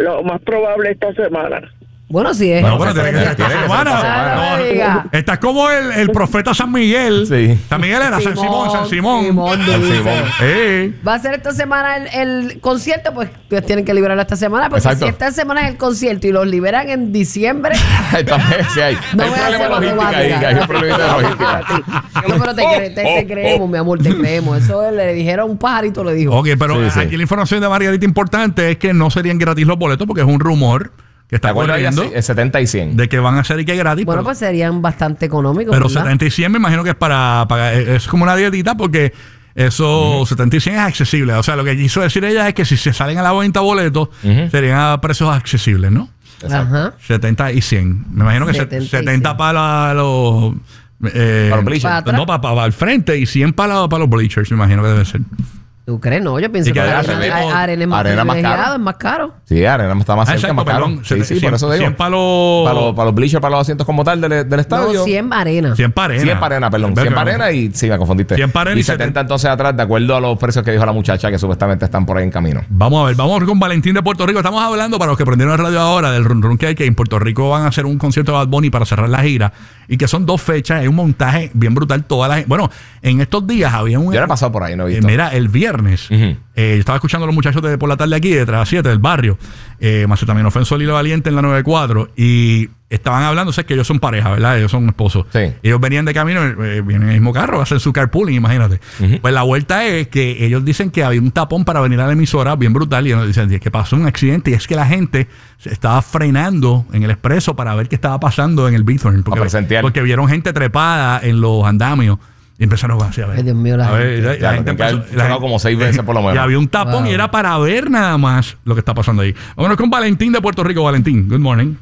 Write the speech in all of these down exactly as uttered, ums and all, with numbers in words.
Lo más probable esta semana. Bueno, sí es. Bueno, bueno, tiene que ser esta semana. No, estás como el, el profeta San Miguel. Sí. San Miguel era San Simón, San Simón. Simón, San dice. Simón. Sí. Va a ser esta semana el, el concierto, pues, pues tienen que liberarlo esta semana, porque Exacto. si esta semana es el concierto y los liberan en diciembre, También, sí, hay, No hay voy a problema hacer logística ahí, matemática. hay un problema de logística. no, pero te, cre- te- te creemos, mi amor, te creemos. Eso le dijeron un pajarito, le dijo. Ok, pero Sí, sí. aquí la información de Margarita importante es que no serían gratis los boletos porque es un rumor que ¿Te está acuerdas? corriendo Es setenta y cien. de que van a ser y que gratis. Bueno, pero, pues serían bastante económicos. pero ¿verdad? setenta y cien me imagino que es para, para es como una dietita porque eso uh-huh. setenta y cien es accesible. O sea, lo que quiso decir ella es que si se salen a la venta boletos uh-huh. serían a precios accesibles, ¿no? Ajá. setenta y cien. Me imagino que setenta y setenta para los eh, Para los bleachers. Para atrás. no, para, para el frente y cien para, para los bleachers, me imagino que debe ser. ¿Tú crees? No, yo pienso Y que que Arena, arena- a- Arena es más arena más privilegiado, caro. es más caro. Sí, Arena está más Ah, cerca, exacto, más caro. perdón. Sí, sí, cien, por eso digo. cien para los... Para los, para los bleachers, para los asientos como tal del, del estadio. No, cien Arena. cien para arena. cien para arena, perdón. Ve cien que para no. arena y sí, me confundiste. cien para arena y y setenta setenta entonces atrás, de acuerdo a los precios que dijo la muchacha que supuestamente están por ahí en camino. Vamos a ver, vamos con Valentín de Puerto Rico. Estamos hablando, para los que prendieron la radio ahora, del run run que hay, que en Puerto Rico van a hacer un concierto de Bad Bunny para cerrar la gira y que son dos fechas, hay un montaje bien brutal. Toda la gente. Bueno, en estos días había un. Yo no he pasado por ahí, no he Eh, visto. mira, el viernes, Ujú. eh, yo estaba escuchando a los muchachos de por la tarde aquí, de tres a siete del barrio, eh, Macetaminofen Solilo Valiente en la noventa y cuatro, y estaban hablando, sé que ellos son pareja, ¿verdad? Ellos son esposos. Sí. Ellos venían de camino, eh, vienen en el mismo carro, hacen su carpooling, imagínate. Ujú. Pues la vuelta es que ellos dicen que había un tapón para venir a la emisora bien brutal, y ellos dicen que pasó un accidente, y es que la gente se estaba frenando en el expreso para ver qué estaba pasando en el Bithorn, porque, A presentear. porque vieron gente trepada en los andamios. Y empezaron así a ver. Ay, Dios mío, la a ver, gente. la- Ya, la lo gente tienen que haber empezó- la chocado gente- como seis veces por lo menos. Y había un tapón Wow. y era para ver nada más lo que está pasando ahí. Vámonos con Valentín de Puerto Rico. Valentín, good morning.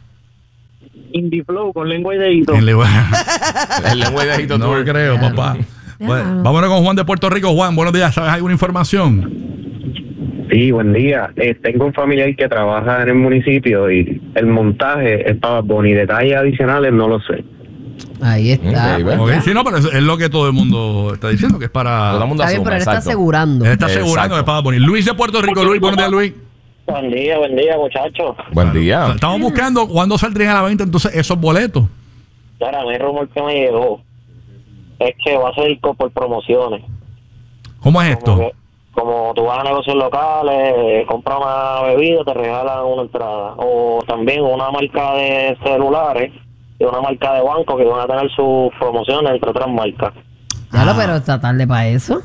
Indie Flow con lengua y dedito. En le- El lengua de Egipto no Tour. creo, papá. Ya. Bueno, vámonos con Juan de Puerto Rico. Juan, buenos días. ¿Sabes alguna información? Sí, buen día. Eh, tengo un familiar que trabaja en el municipio y el montaje es para Bad Bunny. Detalles adicionales no lo sé. Ahí está. Ok, pues, bueno. Ok, ya. sí, no, pero es, es lo que todo el mundo está diciendo, que es para... Todo el mundo Está bien, asume, pero él está exacto. asegurando. Él está asegurando Exacto. que es para poner. Luis de Puerto Rico. Luis, buenos días, Luis. Buen día, buen día, muchachos. Buen día. Estamos buscando cuándo saldrían a la venta entonces esos boletos. Ahora, mi rumor que me llegó es que va a ser co- por promociones. ¿Cómo es Como, esto? que- como tú vas a negocios locales, compras una bebida, te regalan una entrada. O también una marca de celulares y una marca de banco que van a tener sus promociones entre otras marcas. Ya lo, Ah. pero está tarde para eso.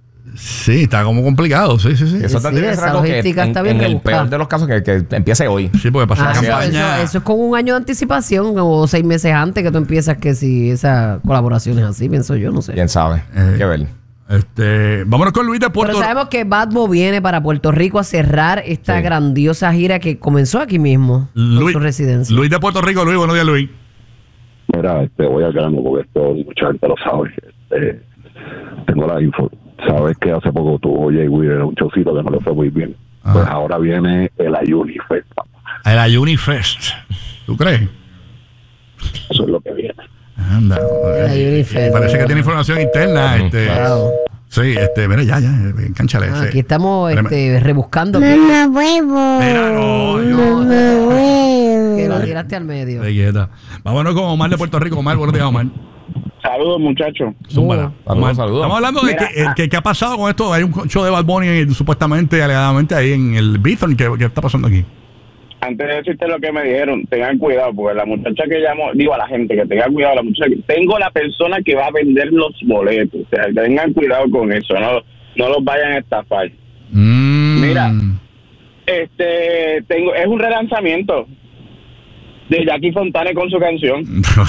Sí, está como complicado. Sí, sí, sí. Eso Sí, tendría que esa ser algo que logística en, está bien en el rebuscada. peor de los casos que, que empiece hoy. Sí, porque pasa Ah, la eso, campaña. eso- eso es con un año de anticipación o seis meses antes que tú empiezas que si esa colaboración es así, pienso yo, no sé. Quién sabe. Eh. Hay que ver. Este, vámonos con Luis de Puerto Pero sabemos que Bad Bunny viene para Puerto Rico a cerrar esta Sí. grandiosa gira que comenzó aquí mismo, con Luis, su residencia. Luis de Puerto Rico. Luis, buenos días, Luis. Mira, este, voy al grano porque esto mucha gente lo sabe. Este, tengo la info. Sabes que hace poco tuvo Jay Wheeler en un showcito que no le fue muy bien. Ajá. Pues ahora viene el Ayunifest, papá. El Ayunifest. ¿Tú crees? Eso es lo que viene. Anda. El Ayunifest. Parece que tiene información interna. Ujú, este, Wow. Sí, este, mira, ya, ya, encánchale. Ah, sí. aquí estamos Tremendo. este, rebuscando que, Mamá huevo. Mira, no, yo- Mamá que huevo. lo tiraste al medio. De quieta. Vámonos con Omar de Puerto Rico. Omar, buenos días, Omar. Saludos, muchachos. Zúmbala. Saludos, Omar. saludos. Estamos hablando de Mira, que, que, que ha pasado con esto. Hay un show de Bad Bunny eh, supuestamente, alegadamente, ahí en el Bithorn. ¿Qué, qué está pasando aquí? Antes de decirte lo que me dijeron, tengan cuidado, porque la muchacha que llamó, digo a la gente que tenga cuidado, la muchacha que, tengo la persona que va a vender los boletos, o sea, tengan cuidado con eso, no, no los vayan a estafar. Mm. Mira. Este, tengo, es un relanzamiento de Jackie Fontane con su canción.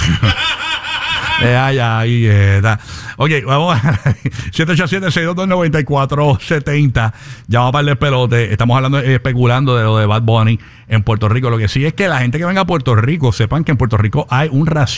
Eh, ay, ay, eh, da. Ok, vamos a siete ocho siete, seis dos dos, nueve cuatro siete cero. Llama para el pelote. Estamos hablando, eh, especulando de lo de Bad Bunny en Puerto Rico. Lo que sí es que la gente que venga a Puerto Rico sepan que en Puerto Rico hay un racionamiento